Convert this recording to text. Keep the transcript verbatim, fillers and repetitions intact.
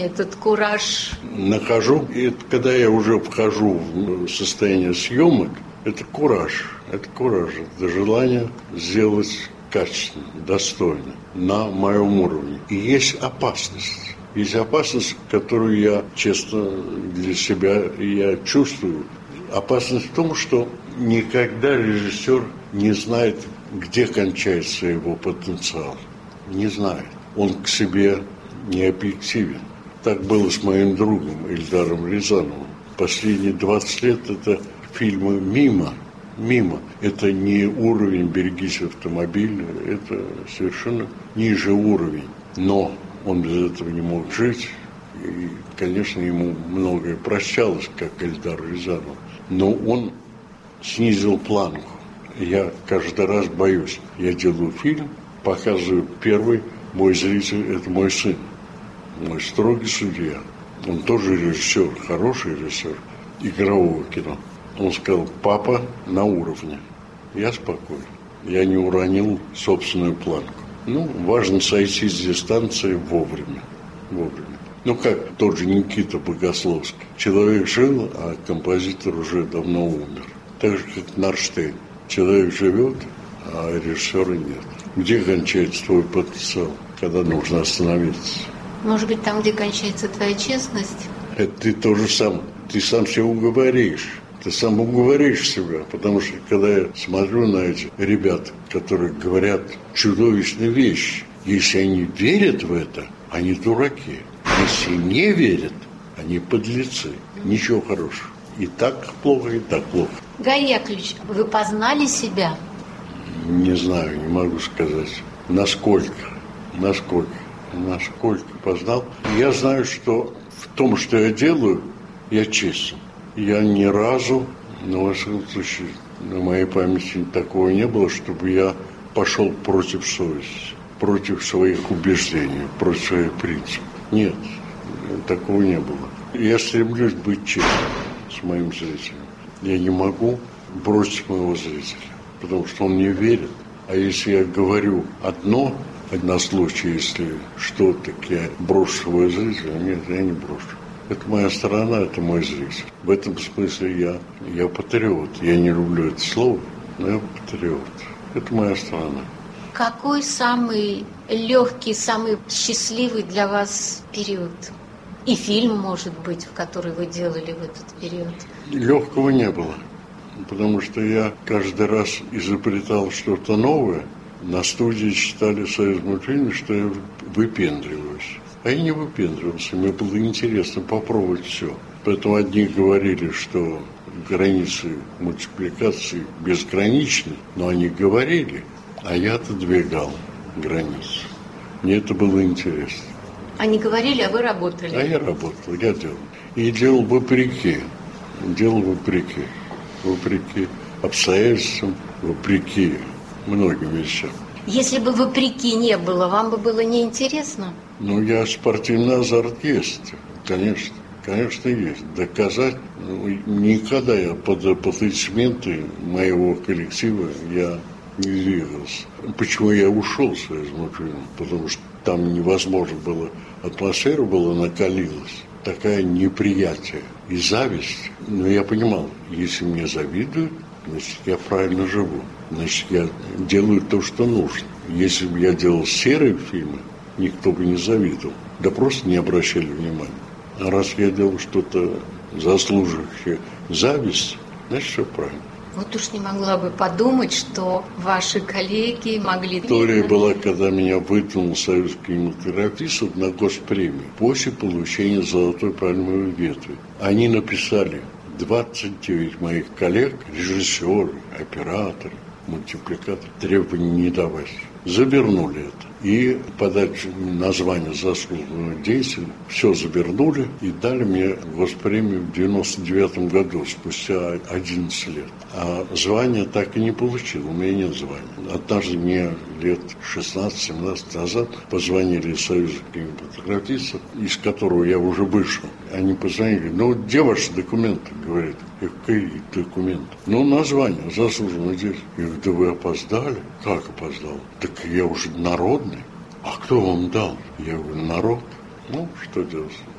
Этот кураж? Нахожу, и когда я уже вхожу в состояние съемок, это кураж. Это кураж, это желание сделать качественно, достойно, на моем уровне. И есть опасность. Есть опасность, которую я, честно, для себя я чувствую. Опасность в том, что никогда режиссер не знает, где кончается его потенциал. Не знает. Он к себе не объективен. Так было с моим другом Эльдаром Рязановым. Последние двадцать лет это фильмы мимо. Мимо. Это не уровень «Берегись автомобиля», это совершенно ниже уровень. Но он без этого не мог жить. И, конечно, ему многое прощалось, как Эльдару Рязанову. Но он снизил планку. Я каждый раз боюсь. Я делаю фильм, показываю первый, мой зритель – это мой сын. Мой строгий судья. Он тоже режиссер, хороший режиссер игрового кино. Он сказал: папа на уровне. Я спокоен. Я не уронил собственную планку. Ну, важно сойти с дистанции вовремя. Вовремя. Ну, как тот же Никита Богословский. Человек жил, а композитор уже давно умер. Так же, как Нарштейн. Человек живет, а режиссера нет. Где кончается твой потенциал, когда нужно остановиться? Может быть, там, где кончается твоя честность? Это ты тоже сам. Ты сам себя уговоришь. Ты сам уговоришь себя, потому что когда я смотрю на этих ребят, которые говорят чудовищные вещи, если они верят в это, они дураки. Если не верят, они подлецы. Ничего хорошего. И так плохо, и так плохо. Гай Яковлевич, вы познали себя? Не знаю, не могу сказать. Насколько, насколько, насколько познал. Я знаю, что в том, что я делаю, я честен. Я ни разу, ну, во всяком случае, на моей памяти такого не было, чтобы я пошел против совести, против своих убеждений, против своих принципов. Нет, такого не было. Я стремлюсь быть честным с моим зрителем. Я не могу бросить моего зрителя, потому что он не верит. А если я говорю одно, на случай, если что-то, я брошу своего зрителя, нет, я не брошу. Это моя сторона, это мой зритель. В этом смысле я, я патриот. Я не люблю это слово, но я патриот. Это моя сторона. Какой самый легкий, самый счастливый для вас период? И фильм, может быть, в который вы делали в этот период? Легкого не было. Потому что я каждый раз изобретал что-то новое. На студии читали «Союзмультфильм», что я выпендриваюсь. А я не выпендривался, мне было интересно попробовать все. Поэтому одни говорили, что границы мультипликации безграничны, но они говорили, а я отодвигал границы. Мне это было интересно. Они говорили, а вы работали? А я работал, я делал. И делал вопреки, делал вопреки, вопреки обстоятельствам, вопреки многим вещам. Если бы вопреки не было, вам бы было неинтересно? Ну, я спортивный азарт есть, конечно, конечно есть. Доказать, ну, никогда я под аплодисменты моего коллектива я не двигался. Почему я ушел с «Союзмультфильма»? Потому что там невозможно было, атмосфера была накалилась, такая неприятие и зависть. Но я понимал, если мне завидуют, значит, я правильно живу. Значит, я делаю то, что нужно. Если бы я делал серые фильмы, никто бы не завидовал. Да просто не обращали внимания. А раз я делал что-то заслуживающее зависть, значит, все правильно. Вот уж не могла бы подумать, что ваши коллеги могли... История была, когда меня вытянул Союз кинематографистов на госпремию после получения «Золотой пальмовой ветви». Они написали двадцать девять моих коллег, режиссеры, операторы, мультипликаторы, требования не давать. Завернули это. И подать название заслуженного деятеля, все завернули и дали мне госпремию в девяносто девятом году, спустя одиннадцать лет. А звание так и не получил, у меня нет звания. Однажды мне лет шестнадцать-семнадцать назад позвонили из Союза кинематографистов, из которого я уже вышел. Они позвонили: ну, где ваши документы? Говорят. Я говорю: какие документы? Ну, название заслуженного деятеля. Я говорю: да вы опоздали. Как опоздал? Так я уже народный. А кто вам дал? Я говорю: народ. Ну, что делать?